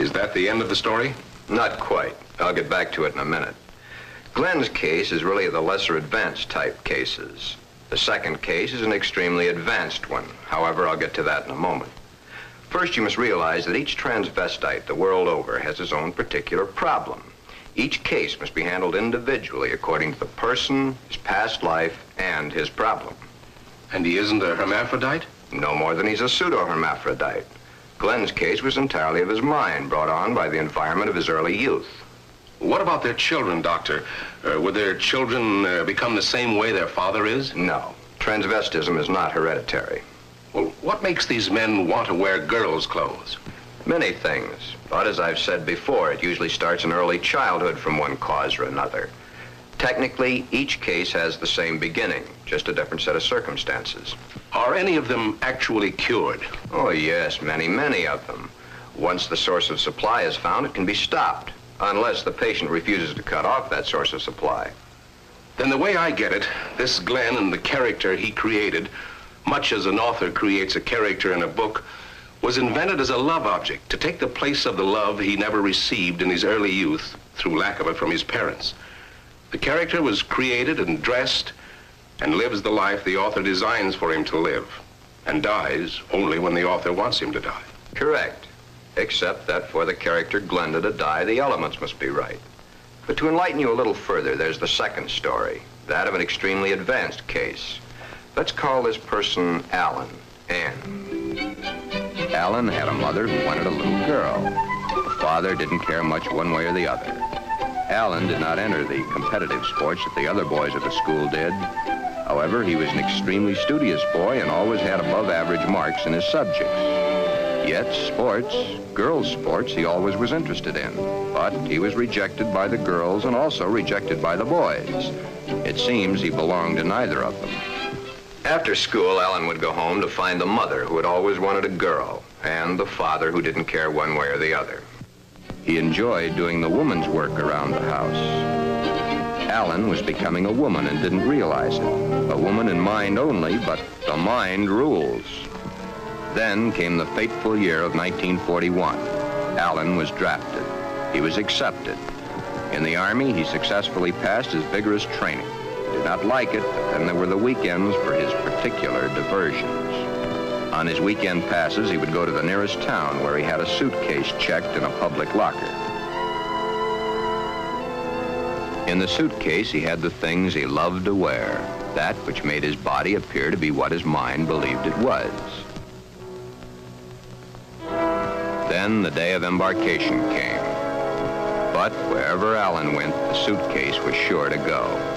Is that the end of the story? Not quite. I'll get back to it in a minute. Glenn's case is really the lesser advanced type cases. The second case is an extremely advanced one. However, I'll get to that in a moment. First, you must realize that each transvestite the world over has his own particular problem. Each case must be handled individually according to the person, his past life, and his problem. And he isn't a hermaphrodite? No more than he's a pseudo-hermaphrodite. Glenn's case was entirely of his mind, brought on by the environment of his early youth. What about their children, Doctor? Would their children become the same way their father is? No. Transvestism is not hereditary. Well, what makes these men want to wear girls' clothes? Many things. But as I've said before, it usually starts in early childhood from one cause or another. Technically, each case has the same beginning, just a different set of circumstances. Are any of them actually cured? Oh, yes, many of them. Once the source of supply is found, it can be stopped, unless the patient refuses to cut off that source of supply. Then the way I get it, this Glenn and the character he created, much as an author creates a character in a book, was invented as a love object to take the place of the love he never received in his early youth through lack of it from his parents. The character was created and dressed and lives the life the author designs for him to live, and dies only when the author wants him to die. Correct. Except that for the character Glenda to die, the elements must be right. But to enlighten you a little further, there's the second story, that of an extremely advanced case. Let's call this person Alan, Ann. Alan had a mother who wanted a little girl. The father didn't care much one way or the other. Alan did not enter the competitive sports that the other boys at the school did. However, he was an extremely studious boy and always had above average marks in his subjects. Yet sports, girls' sports, he always was interested in. But he was rejected by the girls and also rejected by the boys. It seems he belonged to neither of them. After school, Alan would go home to find the mother who had always wanted a girl and the father who didn't care one way or the other. He enjoyed doing the woman's work around the house. Alan was becoming a woman and didn't realize it. A woman in mind only, but the mind rules. Then came the fateful year of 1941. Alan was drafted. He was accepted. In the Army, he successfully passed his vigorous training. He did not like it, but then there were the weekends for his particular diversions. On his weekend passes, he would go to the nearest town where he had a suitcase checked in a public locker. In the suitcase, he had the things he loved to wear, that which made his body appear to be what his mind believed it was. Then the day of embarkation came. But wherever Alan went, the suitcase was sure to go.